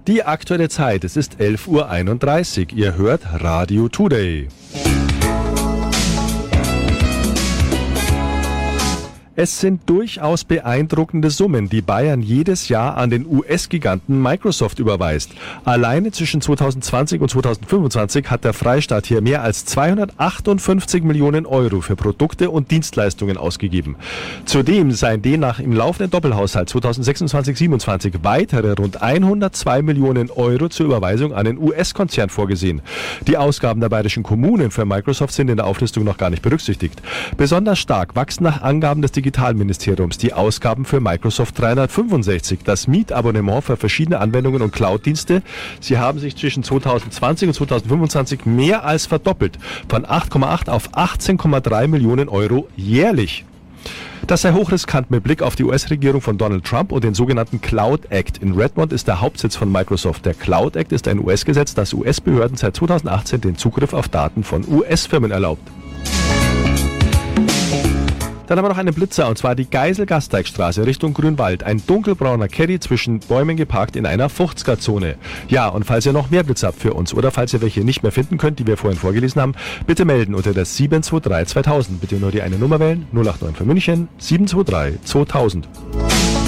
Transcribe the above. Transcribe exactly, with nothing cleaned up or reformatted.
Die aktuelle Zeit, es ist elf Uhr einunddreißig. Ihr hört Radio Today. Es sind durchaus beeindruckende Summen, die Bayern jedes Jahr an den U S-Giganten Microsoft überweist. Alleine zwischen zweitausendzwanzig und zweitausendfünfundzwanzig hat der Freistaat hier mehr als zweihundertachtundfünfzig Millionen Euro für Produkte und Dienstleistungen ausgegeben. Zudem seien demnach im laufenden Doppelhaushalt zweitausendsechsundzwanzig siebenundzwanzig weitere rund hundertzwei Millionen Euro zur Überweisung an den U S-Konzern vorgesehen. Die Ausgaben der bayerischen Kommunen für Microsoft sind in der Auflistung noch gar nicht berücksichtigt. Besonders stark wachsen nach Angaben des Digitalministeriums die Ausgaben für Microsoft dreihundertfünfundsechzig, das Mietabonnement für verschiedene Anwendungen und Cloud-Dienste. Sie haben sich zwischen zweitausendzwanzig und zweitausendfünfundzwanzig mehr als verdoppelt, von acht Komma acht auf achtzehn Komma drei Millionen Euro jährlich. Das sei hochriskant mit Blick auf die U S-Regierung von Donald Trump und den sogenannten Cloud Act. In Redmond ist der Hauptsitz von Microsoft. Der Cloud Act ist ein U S-Gesetz, das U S-Behörden seit zweitausendachtzehn den Zugriff auf Daten von U S-Firmen erlaubt. Dann haben wir noch einen Blitzer, und zwar die Geisel-Gasteigstraße Richtung Grünwald. Ein dunkelbrauner Caddy zwischen Bäumen geparkt in einer fünfziger-Zone. Ja, und falls ihr noch mehr Blitzer habt für uns oder falls ihr welche nicht mehr finden könnt, die wir vorhin vorgelesen haben, bitte melden unter der sieben zwei drei zweitausend. Bitte nur die eine Nummer wählen, null acht neun für München, sieben zwei drei zweitausend.